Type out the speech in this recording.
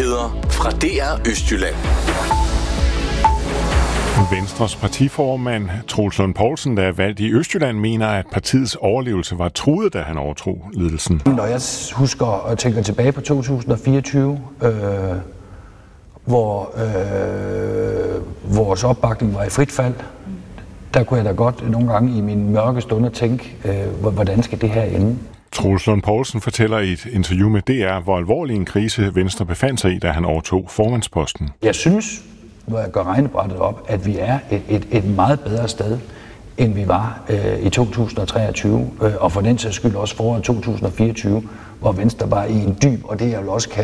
Nyheder fra DR Østjylland. Venstres partiformand Troels Lund Poulsen, der er valgt i Østjylland, mener, at partiets overlevelse var truet, da han overtog ledelsen. Når jeg husker og tænker tilbage på 2024, hvor vores opbakning var i frit fald, der kunne jeg da godt nogle gange i mine mørke stunder tænke, hvordan skal det her ende? Troels Lund Poulsen fortæller i et interview med DR, hvor alvorlig en krise Venstre befandt sig i, da han overtog formandsposten. Jeg synes, når jeg gør regnebrættet op, at vi er et meget bedre sted, end vi var i 2023, og for den sags skyld også foråret 2024, hvor Venstre var i en dyb, og det jeg vil også kalde